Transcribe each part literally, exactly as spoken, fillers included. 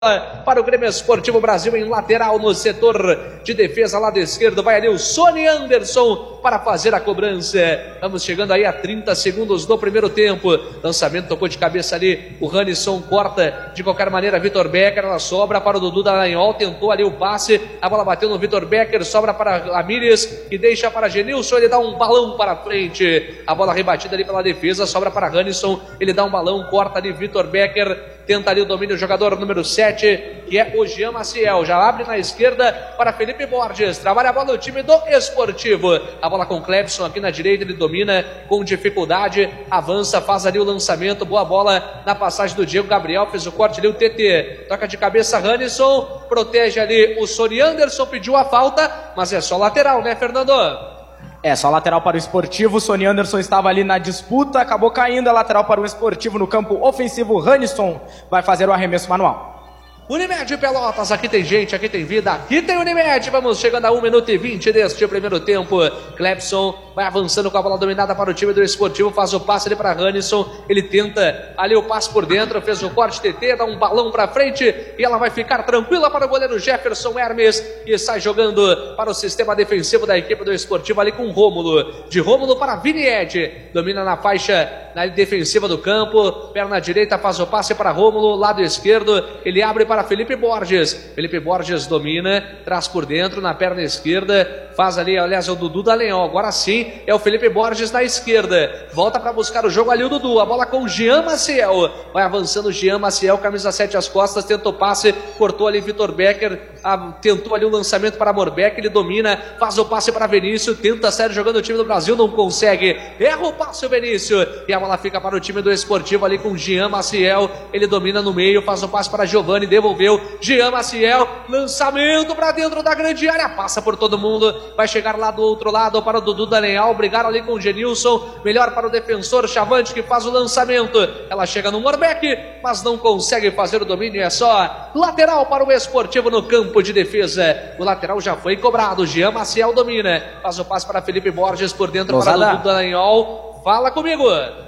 para o Grêmio Esportivo Brasil em lateral no setor de defesa, lado esquerdo, vai ali o Sony Anderson para fazer a cobrança. Vamos chegando aí a trinta segundos do primeiro tempo. Lançamento tocou de cabeça ali, o Rannisson corta de qualquer maneira, Vitor Becker, ela sobra para o Dudu Dallagnol, tentou ali o passe, a bola bateu no Vitor Becker, sobra para Ramírez e deixa para Genilson, ele dá um balão para frente, a bola rebatida ali pela defesa, sobra para Rannisson, ele dá um balão, corta ali Vitor Becker, tenta ali o domínio, o jogador número sete, que é o Jean Maciel, já abre na esquerda para Felipe Borges, trabalha a bola o time do Esportivo, a bola com Clebson aqui na direita, ele domina com dificuldade, avança, faz ali o lançamento, boa bola na passagem do Diego Gabriel, fez o corte ali o T T, toca de cabeça Rannisson, protege ali o Sony Anderson, pediu a falta, mas é só lateral, né, Fernando? É, só lateral para o Esportivo, o Sony Anderson estava ali na disputa, acabou caindo, a lateral para o Esportivo no campo ofensivo, Rannisson vai fazer o arremesso manual. Unimed Pelotas, aqui tem gente, aqui tem vida, aqui tem Unimed, vamos chegando a um minuto e vinte deste primeiro tempo, Clebson vai avançando com a bola dominada para o time do Esportivo, faz o passe ali para Rannisson, ele tenta ali o passe por dentro, fez o corte T T, dá um balão para frente e ela vai ficar tranquila para o goleiro Jefferson Hermes e sai jogando para o sistema defensivo da equipe do Esportivo ali com Rômulo, de Rômulo para Vinied, domina na faixa na defensiva do campo, perna direita faz o passe para Rômulo, lado esquerdo, ele abre para Felipe Borges, Felipe Borges domina, traz por dentro na perna esquerda, faz ali, aliás, é o Dudu Dallagnol, agora sim é o Felipe Borges na esquerda, volta para buscar o jogo ali o Dudu, a bola com Jean Maciel, vai avançando Jean Maciel, camisa sete às costas, tenta o passe, cortou ali Vitor Becker, a, tentou ali o lançamento para Morbeck, ele domina, faz o passe para Vinícius, tenta sair jogando o time do Brasil, não consegue, erra o passe o Vinícius, e a bola fica para o time do Esportivo ali com Jean Maciel, ele domina no meio, faz o passe para Giovani, devolveu, Jean Maciel, lançamento para dentro da grande área, passa por todo mundo, vai chegar lá do outro lado para o Dudu Dallagnol, brigaram ali com o Genilson, melhor para o defensor Chavante que faz o lançamento, ela chega no Morbeck, mas não consegue fazer o domínio, é só lateral para o Esportivo no campo de defesa, o lateral já foi cobrado, Jean Maciel domina, faz o passe para Felipe Borges por dentro, Rosada. Para o Dudu Dallagnol, fala comigo.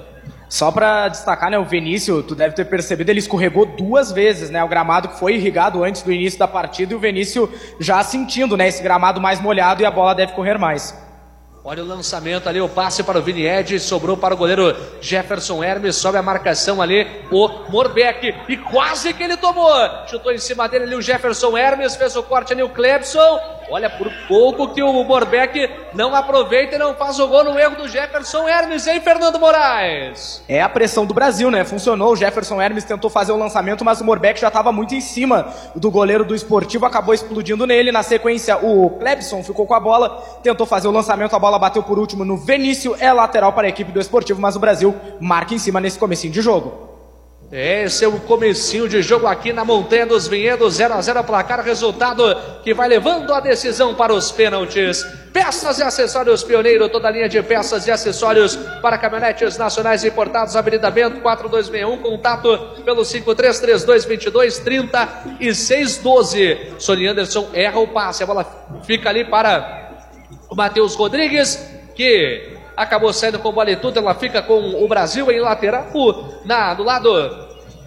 Só para destacar, né, o Vinícius, tu deve ter percebido, ele escorregou duas vezes, né, o gramado que foi irrigado antes do início da partida e o Vinícius já sentindo, né, esse gramado mais molhado e a bola deve correr mais. Olha o lançamento ali, o passe para o Vinied, sobrou para o goleiro Jefferson Hermes, sobe a marcação ali, o Morbeck, e quase que ele tomou, chutou em cima dele ali o Jefferson Hermes, fez o corte ali o Clebson, olha por pouco que o Morbeck não aproveita e não faz o gol no erro do Jefferson Hermes, hein, Fernando Moraes? É a pressão do Brasil, né, funcionou, o Jefferson Hermes tentou fazer o lançamento, mas o Morbeck já estava muito em cima do goleiro do Esportivo, acabou explodindo nele, na sequência o Clebson ficou com a bola, tentou fazer o lançamento, a bola bateu por último no Vinícius, é lateral para a equipe do Esportivo, mas o Brasil marca em cima nesse comecinho de jogo. Esse é o comecinho de jogo aqui na Montanha dos Vinhedos, zero a zero placar, resultado que vai levando a decisão para os pênaltis. Peças e acessórios Pioneiro, toda a linha de peças e acessórios para caminhonetes nacionais importados, Avenida Bento quatro dois seis um, contato pelo cinco três três dois, dois dois, três seis um dois. Sony Anderson erra o passe, a bola fica ali para o Matheus Rodrigues, que acabou saindo com bola e tudo, ela fica com o Brasil em lateral, na, do lado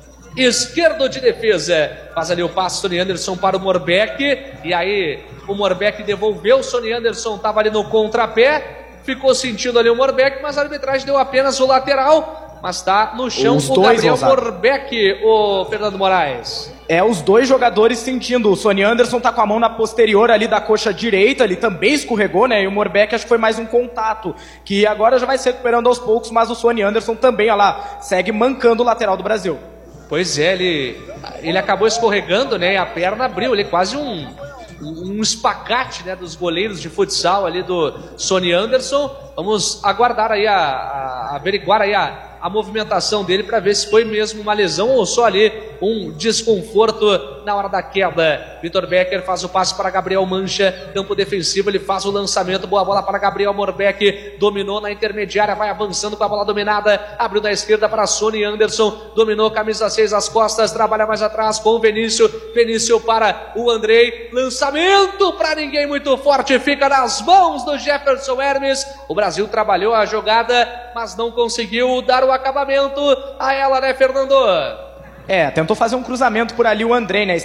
esquerdo de defesa, faz ali o passe Sony Anderson para o Morbeck, e aí o Morbeck devolveu, o Sony Anderson estava ali no contrapé, ficou sentindo ali o Morbeck, mas a arbitragem deu apenas o lateral, mas está no chão os o dois, Gabriel Morbeck, o Fernando Moraes. É, os dois jogadores sentindo, o Sony Anderson tá com a mão na posterior ali da coxa direita, ele também escorregou, né, e o Morbeck acho que foi mais um contato, que agora já vai se recuperando aos poucos, mas o Sony Anderson também, olha lá, segue mancando o lateral do Brasil. Pois é, ele, ele acabou escorregando, né, e a perna abriu, ele quase um, um espacate, né, dos goleiros de futsal ali do Sony Anderson. Vamos aguardar aí, a, a averiguar aí a, a movimentação dele para ver se foi mesmo uma lesão ou só ali um desconforto na hora da queda. Vitor Becker faz o passe para Gabriel Mancha, campo defensivo, ele faz o lançamento, boa bola para Gabriel Morbeck, dominou na intermediária, vai avançando com a bola dominada, abriu da esquerda para Sony Anderson, dominou, camisa seis às costas, trabalha mais atrás com o Vinícius, Vinícius para o Andrei, lançamento para ninguém muito forte, fica nas mãos do Jefferson Hermes. O Brasil trabalhou a jogada, mas não conseguiu dar o acabamento a ela, né, Fernando? É, tentou fazer um cruzamento por ali o Andrei, né?